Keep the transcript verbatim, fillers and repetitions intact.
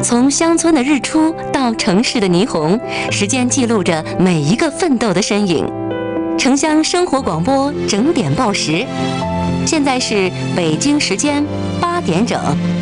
从乡村的日出到城市的霓虹，时间记录着每一个奋斗的身影。城乡生活广播整点报时，现在是北京时间八点整。